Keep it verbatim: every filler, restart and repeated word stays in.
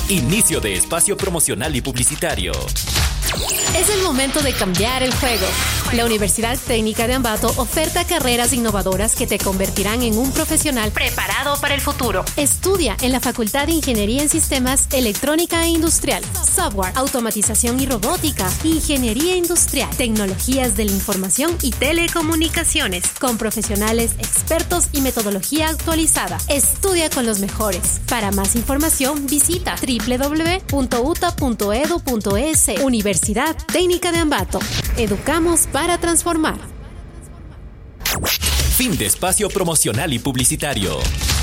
Inicio de espacio promocional y publicitario. Es el momento de cambiar el juego. La Universidad Técnica de Ambato oferta carreras innovadoras que te convertirán en un profesional preparado para el futuro. Estudia en la Facultad de Ingeniería en Sistemas, Electrónica e Industrial, Software, Automatización y Robótica, Ingeniería Industrial, Tecnologías de la Información y Telecomunicaciones, con profesionales expertos y metodología actualizada. Estudia con los mejores. Para más información, visita doble u doble u doble u punto u t a punto e d u punto e s. Universidad Técnica de Ambato. Educamos para transformar. Fin de espacio promocional y publicitario.